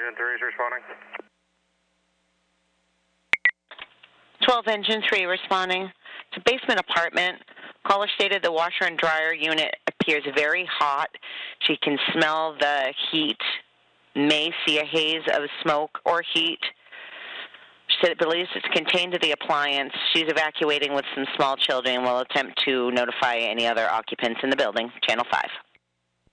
Engine 3 is responding. 12 Engine 3 responding. It's a basement apartment. Caller stated the washer and dryer unit appears very hot. She can smell the heat, may see a haze of smoke or heat. She said it believes it's contained to the appliance. She's evacuating with some small children and will attempt to notify any other occupants in the building. Channel 5.